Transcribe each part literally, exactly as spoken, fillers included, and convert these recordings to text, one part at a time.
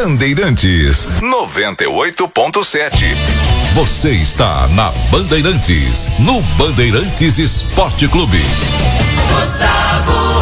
Bandeirantes noventa e oito ponto sete. Você está na Bandeirantes, no Bandeirantes Esporte Clube. Gustavo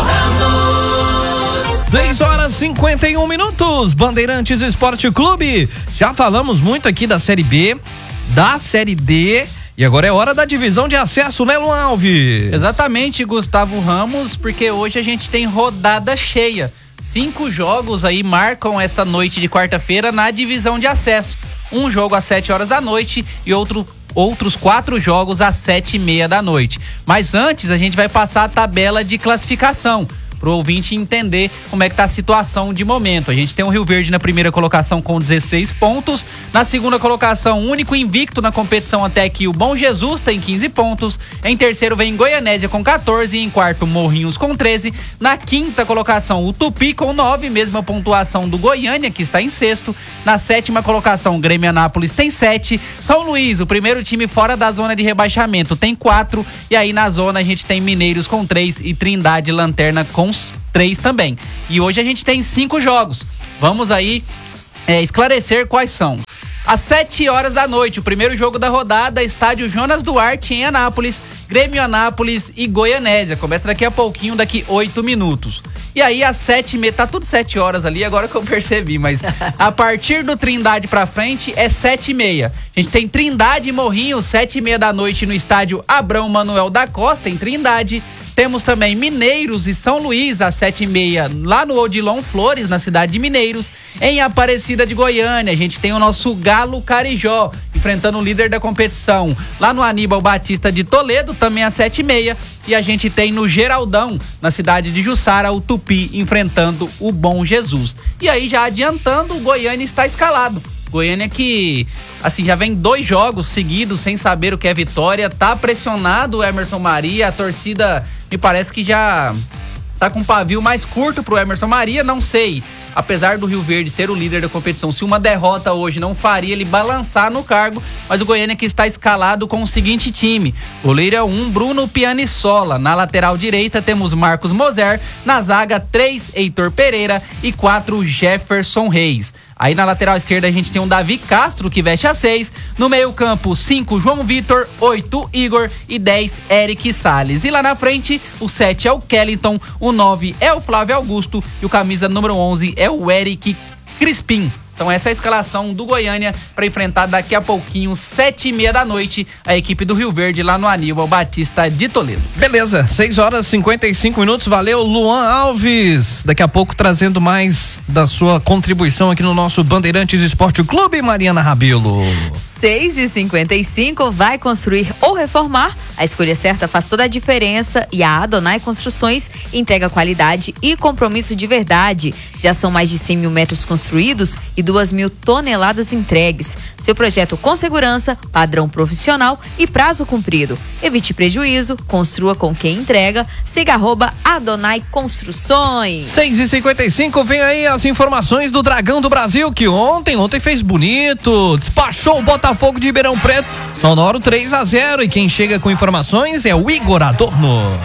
Ramos. seis horas e cinquenta e um minutos, Bandeirantes Esporte Clube. Já falamos muito aqui da Série B, da Série D. E agora é hora da divisão de acesso, né, Luan Alves? Exatamente, Gustavo Ramos, porque hoje a gente tem rodada cheia. Cinco jogos aí marcam esta noite de quarta-feira na divisão de acesso. Um jogo às sete horas da noite e outro, outros quatro jogos às sete e meia da noite. Mas antes a gente vai passar a tabela de classificação, pro ouvinte entender como é que tá a situação de momento. A gente tem o Rio Verde na primeira colocação com dezesseis pontos, na segunda colocação, único invicto na competição até aqui, o Bom Jesus tem quinze pontos, em terceiro vem Goianésia com quatorze, em quarto Morrinhos com treze, na quinta colocação o Tupi com nove, mesma pontuação do Goiânia que está em sexto, na sétima colocação Grêmio Anápolis tem sete, São Luís, o primeiro time fora da zona de rebaixamento, tem quatro, e aí na zona a gente tem Mineiros com três e Trindade Lanterna com três também. E hoje a gente tem cinco jogos. Vamos aí é, esclarecer quais são. Às sete horas da noite, o primeiro jogo da rodada, estádio Jonas Duarte em Anápolis, Grêmio Anápolis e Goianésia. Começa daqui a pouquinho, daqui oito minutos. E aí às sete e meia, tá tudo sete horas ali, agora que eu percebi, mas a partir do Trindade pra frente é sete e meia. A gente tem Trindade e Morrinho, sete e meia da noite no estádio Abrão Manuel da Costa, em Trindade. Temos também Mineiros e São Luís às sete e meia lá no Odilon Flores, na cidade de Mineiros. Em Aparecida de Goiânia, a gente tem o nosso Galo Carijó, enfrentando o líder da competição. Lá no Aníbal Batista de Toledo, também às sete e meia. E a gente tem no Geraldão, na cidade de Jussara, o Tupi enfrentando o Bom Jesus. E aí, já adiantando, o Goiânia está escalado. Goiânia que, assim, já vem dois jogos seguidos sem saber o que é vitória, tá pressionado o Emerson Maria, a torcida me parece que já tá com um pavio mais curto pro Emerson Maria, não sei, apesar do Rio Verde ser o líder da competição, se uma derrota hoje não faria ele balançar no cargo, mas o Goiânia que está escalado com o seguinte time: goleiro é um, Bruno Pianissola, na lateral direita temos Marcos Moser, na zaga três, Heitor Pereira e quatro, Jefferson Reis. Aí na lateral esquerda a gente tem um Davi Castro que veste a seis, no meio campo cinco, João Vitor, oito, Igor e dez, Eric Salles. E lá na frente o sete é o Kellington, o nove é o Flávio Augusto e o camisa número onze é o Eric Crispim. Então essa é a escalação do Goiânia para enfrentar daqui a pouquinho, sete e meia da noite, a equipe do Rio Verde lá no Aníbal Batista de Toledo. Beleza, seis horas e cinquenta e cinco minutos, valeu Luan Alves. Daqui a pouco trazendo mais da sua contribuição aqui no nosso Bandeirantes Esporte Clube, Mariana Rabelo. seis e cinquenta e cinco, vai construir ou reformar? A escolha certa faz toda a diferença e a Adonai Construções entrega qualidade e compromisso de verdade. Já são mais de cem mil metros construídos e duas mil toneladas entregues. Seu projeto com segurança, padrão profissional e prazo cumprido. Evite prejuízo, construa com quem entrega. Siga arroba Adonai Construções. seis e cinquenta e cinco, vem aí as informações do Dragão do Brasil, que ontem, ontem fez bonito, despachou o Botafogo de Ribeirão Preto, sonoro três a zero, e quem chega com informações é o Igor Adorno.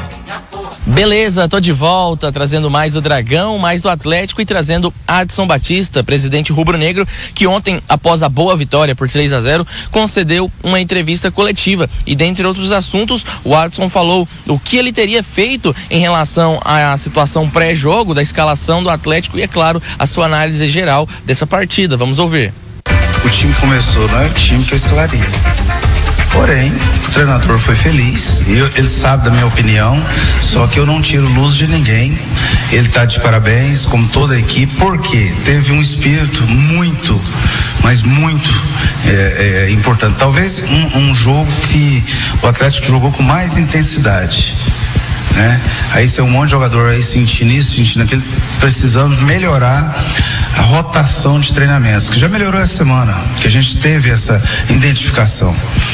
Beleza, tô de volta, trazendo mais do Dragão, mais do Atlético e trazendo Adson Batista, presidente rubro-negro, que ontem, após a boa vitória por três a zero, concedeu uma entrevista coletiva e, dentre outros assuntos, o Adson falou o que ele teria feito em relação à situação pré-jogo, da escalação do Atlético e, é claro, a sua análise geral dessa partida. Vamos ouvir. O time começou, não é o time que eu escalaria. Porém, o treinador foi feliz, eu, ele sabe da minha opinião, só que eu não tiro luz de ninguém. Ele está de parabéns, como toda a equipe, porque teve um espírito muito, mas muito é, é, importante. Talvez um, um jogo que o Atlético jogou com mais intensidade, né? Aí você é um monte de jogador aí sentindo isso, sentindo aquilo, precisando melhorar a rotação de treinamentos, que já melhorou essa semana, que a gente teve essa identificação,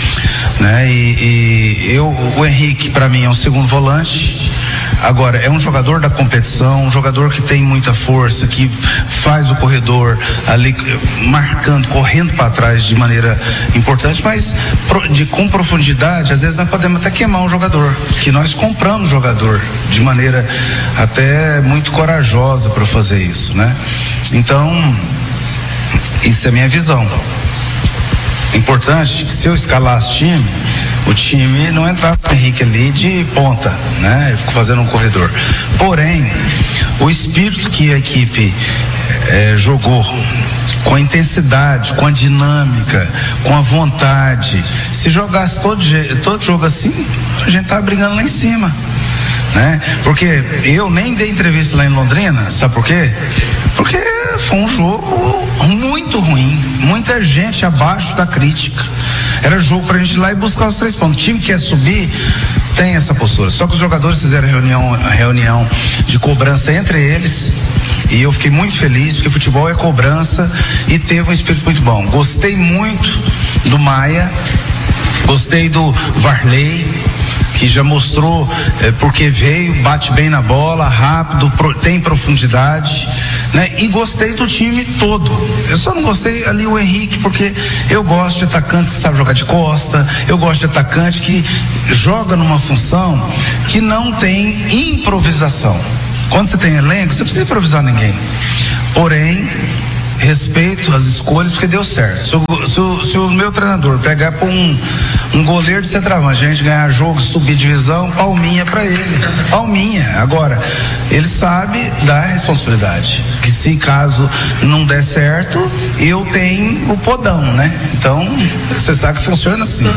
né? E, e eu, o Henrique para mim é um segundo volante. Agora, é um jogador da competição, um jogador que tem muita força, que faz o corredor ali, marcando, correndo para trás de maneira importante, mas de, com profundidade, às vezes nós podemos até queimar um jogador, que nós compramos jogador de maneira até muito corajosa para fazer isso, né? Então, Isso é minha visão. Importante que se eu escalasse time, o time não entrava com o Henrique ali de ponta, né? Eu fico fazendo um corredor. Porém, o espírito que a equipe é, jogou, com a intensidade, com a dinâmica, com a vontade, se jogasse todo, todo jogo assim, a gente tava brigando lá em cima, né? Porque eu nem dei entrevista lá em Londrina, sabe por quê? Porque foi um jogo muito ruim, muita gente abaixo da crítica. Era jogo pra gente ir lá e buscar os três pontos. O time que quer subir tem essa postura. Só que os jogadores fizeram reunião, reunião de cobrança entre eles. E eu fiquei muito feliz, porque futebol é cobrança e teve um espírito muito bom. Gostei muito do Maia, gostei do Varley, que já mostrou é, porque veio, bate bem na bola, rápido, pro, tem profundidade, né? E gostei do time todo. Eu só não gostei ali o Henrique, porque eu gosto de atacante que sabe jogar de costa, eu gosto de atacante que joga numa função que não tem improvisação. Quando você tem elenco, você não precisa improvisar ninguém. Porém, respeito as escolhas, porque deu certo. Se o, se o, se o meu treinador pegar por um, um goleiro de centroavante, a gente ganhar jogo, subir divisão, palminha pra ele. Palminha. Agora, ele sabe da responsabilidade. Que se caso não der certo, eu tenho o podão, né? Então, você sabe que funciona assim.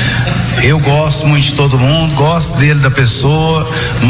Eu gosto muito de todo mundo, gosto dele, da pessoa,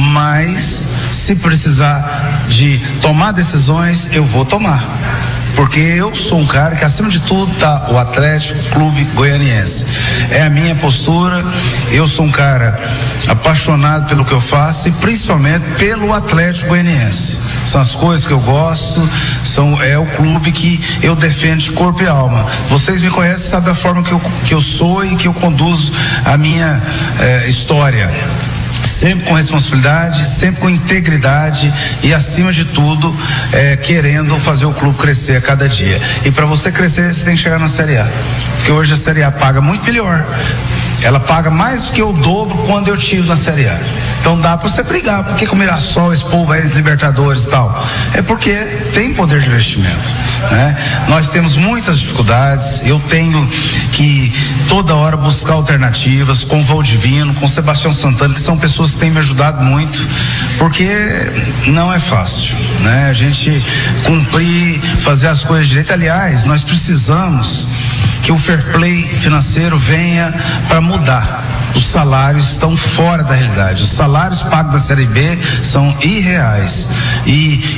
mas se precisar de tomar decisões, eu vou tomar. Porque eu sou um cara que, acima de tudo, tá o Atlético Clube Goianiense. É a minha postura. Eu sou um cara apaixonado pelo que eu faço e principalmente pelo Atlético Goianiense. São as coisas que eu gosto, são, é o clube que eu defendo de corpo e alma. Vocês me conhecem, sabem da forma que eu, que eu sou e que eu conduzo a minha eh, história. Sempre com responsabilidade, sempre com integridade e, acima de tudo, é, querendo fazer o clube crescer a cada dia. E para você crescer, você tem que chegar na Série A. Porque hoje a Série A paga muito melhor. Ela paga mais do que o dobro quando eu tive na Série A. Então dá para você brigar. Por que o Mirassol, esse povo aí, os Libertadores e tal? É porque tem poder de investimento, né? Nós temos muitas dificuldades. Eu tenho que toda hora buscar alternativas com o Valdivino, com o Sebastião Santana, que são pessoas que têm me ajudado muito, porque não é fácil, né? A gente cumprir, fazer as coisas direito. Aliás, nós precisamos que o fair play financeiro venha para mudar. Os salários estão fora da realidade. Os salários pagos da Série B são irreais e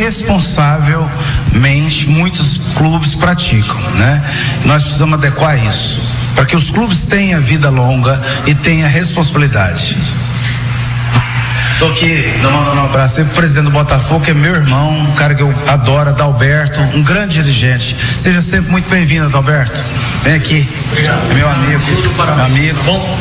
irresponsavelmente muitos clubes praticam, né? Nós precisamos adequar isso para que os clubes tenham vida longa e tenham responsabilidade. Tô aqui mandando um abraço sempre pro presidente do Botafogo, que é meu irmão, um cara que eu adoro, Adalberto, um grande dirigente. Seja sempre muito bem-vindo, Adalberto. Vem aqui. Obrigado. Meu amigo. Meu amigo. Bom.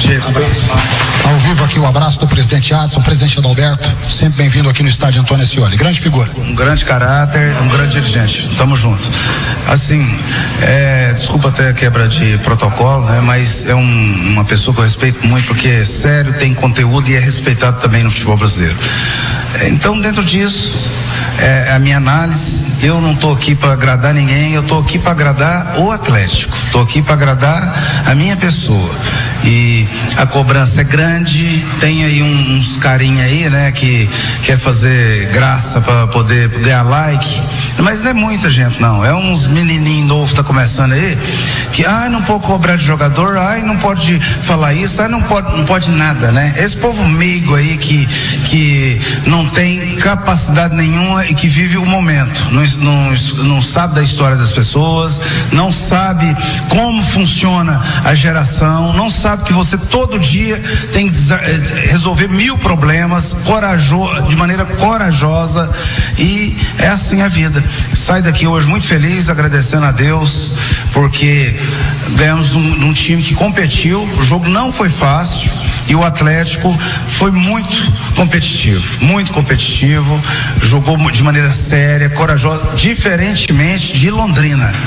Ao vivo aqui o abraço do presidente Adson, presidente Adalberto, sempre bem-vindo aqui no estádio Antônio Ascioli, grande figura. Um grande caráter, um grande dirigente, tamo junto. Assim, é, desculpa até a quebra de protocolo, né, mas é um, uma pessoa que eu respeito muito, porque é sério, tem conteúdo e é respeitado também no futebol brasileiro. É, então, dentro disso, é a minha análise. Eu não tô aqui para agradar ninguém, eu tô aqui para agradar o Atlético, tô aqui para agradar a minha pessoa. E a cobrança é grande, tem aí um, uns carinha aí, né, que quer fazer graça para poder ganhar like, mas não é muita gente não, é uns menininhos novos que tá começando aí, que ai, não pode cobrar de jogador, ai, não pode falar isso, ai, não pode, não pode nada, né? Esse povo meigo aí que, que não tem capacidade nenhuma e que vive o momento, não, não, não sabe da história das pessoas, não sabe como funciona a geração, não sabe que você todo dia tem que resolver mil problemas corajoso, de maneira corajosa, e é assim a vida. Sai daqui hoje muito feliz, agradecendo a Deus, porque ganhamos de um, de um time que competiu. O jogo não foi fácil e o Atlético foi muito competitivo, muito competitivo, jogou de maneira séria, corajosa, diferentemente de Londrina.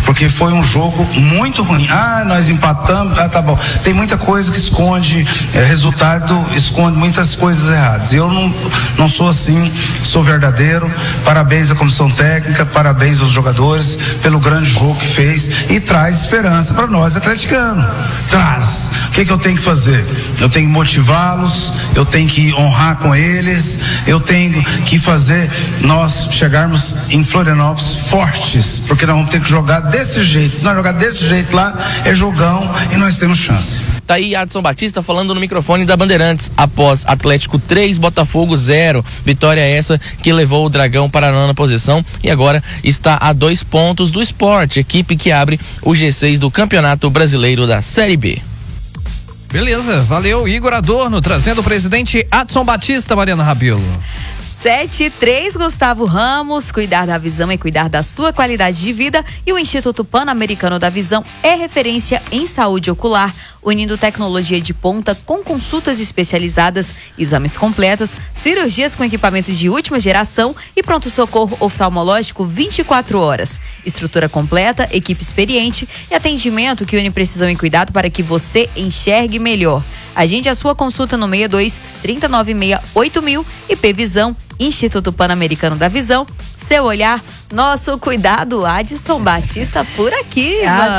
porque foi um jogo muito ruim. Ah, nós empatamos, ah, tá bom. Tem muita coisa que esconde é, resultado, esconde muitas coisas erradas. Eu não, não sou assim, sou verdadeiro. Parabéns à comissão técnica, parabéns aos jogadores pelo grande jogo que fez e traz esperança para nós atleticanos. Traz. O que que eu tenho que fazer? Eu tenho que motivá-los, eu tenho que honrar com eles, eu tenho que fazer nós chegarmos em Florianópolis fortes, porque nós vamos ter que jogar desse jeito. Se nós jogar desse jeito lá, é jogão e nós temos chance. Tá aí Adson Batista falando no microfone da Bandeirantes, após Atlético três, Botafogo zero. Vitória essa que levou o Dragão para a nona posição e agora está a dois pontos do Sport, equipe que abre o G seis do Campeonato Brasileiro da Série B. Beleza, valeu, Igor Adorno, trazendo o presidente Adson Batista, Mariana Rabelo. sete e três, Gustavo Ramos. Cuidar da visão é cuidar da sua qualidade de vida, e o Instituto Pan-Americano da Visão é referência em saúde ocular, unindo tecnologia de ponta com consultas especializadas, exames completos, cirurgias com equipamentos de última geração e pronto-socorro oftalmológico vinte e quatro horas. Estrutura completa, equipe experiente e atendimento que une precisão e cuidado para que você enxergue melhor. Agende a sua consulta no seis dois, três nove seis, oito mil e P-Visão, Instituto Pan-Americano da Visão. Seu olhar, nosso cuidado. Adson Batista por aqui.